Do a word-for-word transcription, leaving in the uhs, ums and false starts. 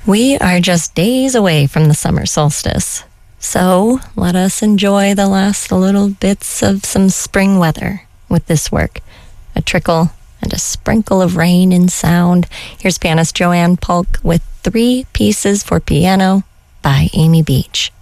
We are just days away from the summer solstice, so let us enjoy the last little bits of some spring weather with this work. A trickle and a sprinkle of rain in sound. Here's pianist Joanne Polk with Three Pieces for Piano by Amy Beach.